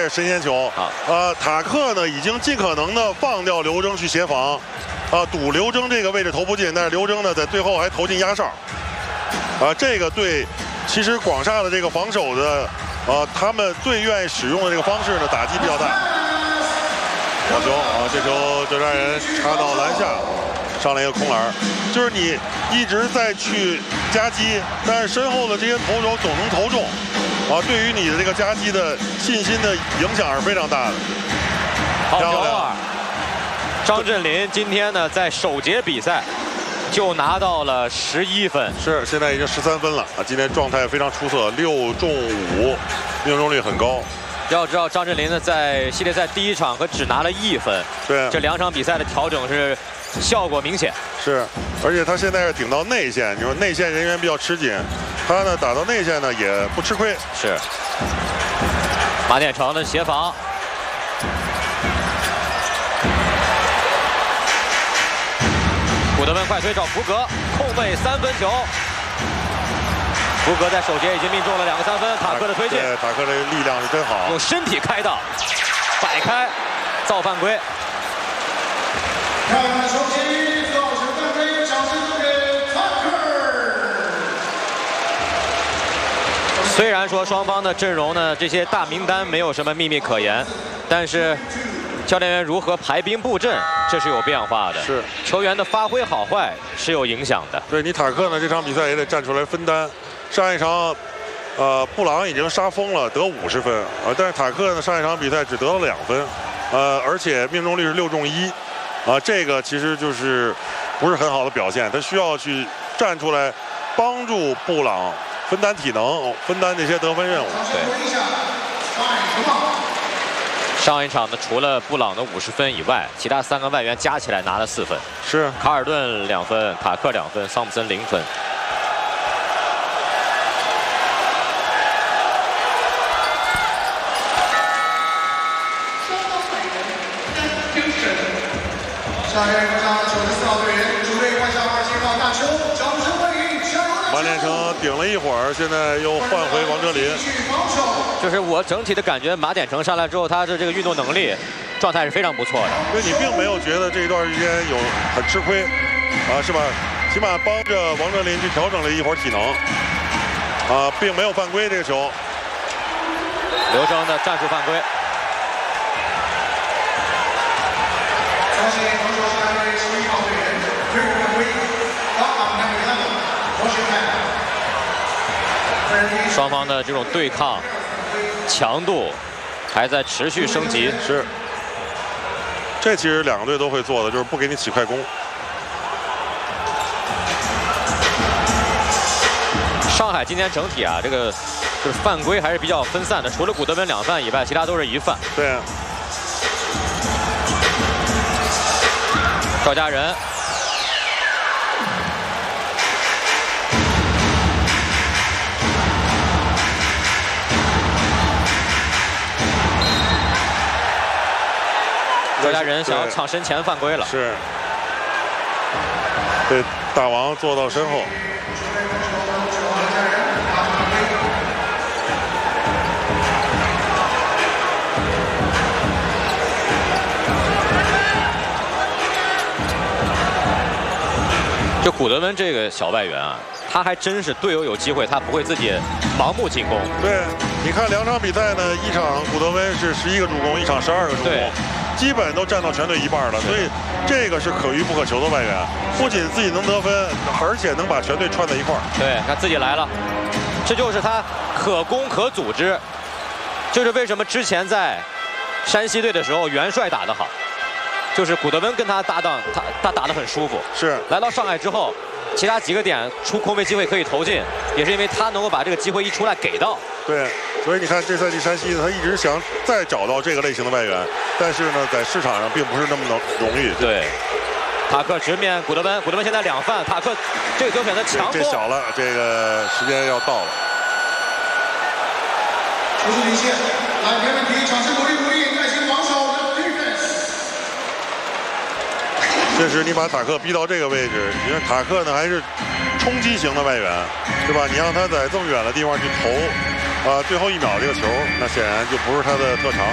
是神仙球。塔克呢已经尽可能的放掉刘铮去协防，赌刘铮这个位置投不进，但是刘铮呢在最后还投进压哨。这个对，其实广厦的这个防守的，他们最愿意使用的这个方式呢，打击比较大。好球啊！这球就让人插到篮下。 上来一个空篮，就是你一直在去夹击，但是身后的这些投手总能投中，对于你的这个夹击的信心的影响是非常大的。 好球啊！张镇麟今天呢在首节比赛就拿到了11分， 是现在已经13分了今天状态非常出色，6中5，命中率很高。 要知道张镇麟呢在系列赛第1场可只拿了1分， 对， 这2场比赛的调整是。 效果明显是，而且他现在是顶到内线，你说内线人员比较吃紧，他呢打到内线呢也不吃亏。 是，马典成的协防，古德温快推找福格，空位3分球，福格在首节已经命中了2个3分，塔克的推进， 对，塔克的力量是真好， 用身体开道，摆开，造犯规。 看首席造成犯规，掌声送给塔克。 虽然说双方的阵容呢，这些大名单没有什么秘密可言，但是教练员如何排兵布阵，这是有变化的。是球员的发挥好坏是有影响的。 对你塔克呢，这场比赛也得站出来分担。上一场，布朗已经杀疯了，得50分但是塔克呢，上一场比赛只得了2分，而且命中率是6中1。 这个其实就是不是很好的表现，他需要去站出来，帮助布朗分担体能，分担这些得分任务。 对。上一场呢，除了布朗的50分以外，其他3个外援加起来拿了4分。 是。 卡尔顿2分，塔克2分，桑普森0分。 下面国家94号队员主队换上27号大邱，掌声欢迎加油！ 马典成顶了一会儿，现在又换回王哲林。 就是我整体的感觉，马典成上来之后，他的这个运动能力状态是非常不错的。 所以你并没有觉得这一段时间有很吃亏，是吧？起码帮着王哲林去调整了一会儿体能，并没有犯规这个球。 刘铮的战术犯规。 恭喜防守是来自11号队员推入犯规， 双方的这种对抗强度还在持续升级。 是，这其实2个队都会做的，就是不给你起快攻。 上海今天整体这个就是犯规还是比较分散的，除了古德温2犯以外，其他都是1犯。 对。 赵家人，赵家人想要抢身前犯规了， 是，被大王坐到身后。 就古德温这个小外援他还真是队友有机会，他不会自己盲目进攻。 对，你看2场比赛呢，一场古德温是11个助攻，一场12个助攻，基本都占到全队1半了。所以这个是可遇不可求的外援，不仅自己能得分，而且能把全队串在一块儿。 对，他自己来了，这就是他可攻可组织。就是为什么之前在山西队的时候，元帅打得好。 就是古德温跟他搭档，他打得很舒服。 是来到上海之后，其他几个点出空位机会可以投进，也是因为他能够把这个机会一出来给到。 对，所以你看这赛季山西他一直想再找到这个类型的外援，但是呢，在市场上并不是那么容易。 对，塔克直面古德温，古德温现在2犯，塔克这个球选择强攻。 这小了，这个时间要到了。 不是领先，来没问题，掌声鼓励鼓励，耐心防守。 确实，你把塔克逼到这个位置，因为塔克呢还是冲击型的外援，对吧？你让他在这么远的地方去投，最后1秒这个球，那显然就不是他的特长。